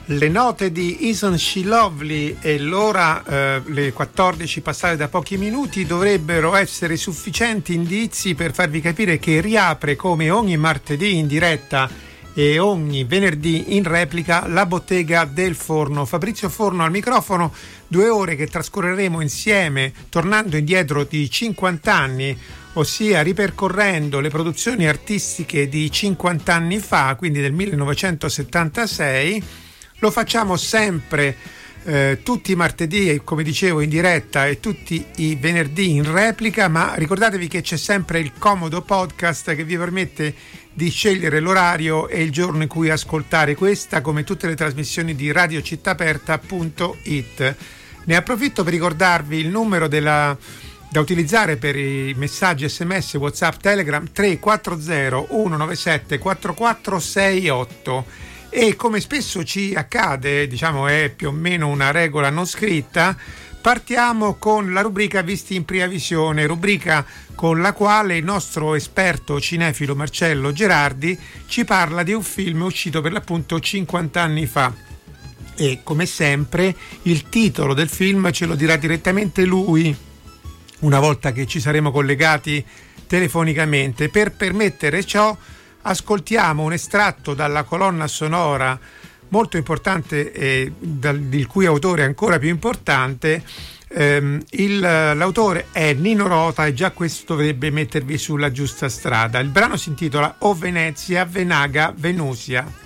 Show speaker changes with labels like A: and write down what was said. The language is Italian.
A: Le note di Isn't She Lovely e l'ora, le 14 passate da pochi minuti, dovrebbero essere sufficienti indizi per farvi capire che riapre come ogni martedì in diretta e ogni venerdì in replica la bottega del Forno. Fabrizio Forno al microfono, 2 ore che trascorreremo insieme tornando indietro di 50 anni, ossia ripercorrendo le produzioni artistiche di 50 anni fa, quindi del 1976. Lo facciamo sempre tutti i martedì, come dicevo, in diretta e tutti i venerdì in replica, ma ricordatevi che c'è sempre il comodo podcast che vi permette di scegliere l'orario e il giorno in cui ascoltare questa, come tutte le trasmissioni di radiocittaperta.it. Ne approfitto per ricordarvi il numero da utilizzare per i messaggi SMS, WhatsApp, Telegram: 340 197 4468. E come spesso ci accade, diciamo è più o meno una regola non scritta, partiamo con la rubrica Visti in prima visione, rubrica con la quale il nostro esperto cinefilo Marcello Gerardi ci parla di un film uscito per l'appunto 50 anni fa. E come sempre il titolo del film ce lo dirà direttamente lui una volta che ci saremo collegati telefonicamente. Per permettere ciò ascoltiamo un estratto dalla colonna sonora molto importante il cui autore è ancora più importante. L'autore è Nino Rota e già questo dovrebbe mettervi sulla giusta strada. Il brano si intitola O Venezia, Venaga, Venusia.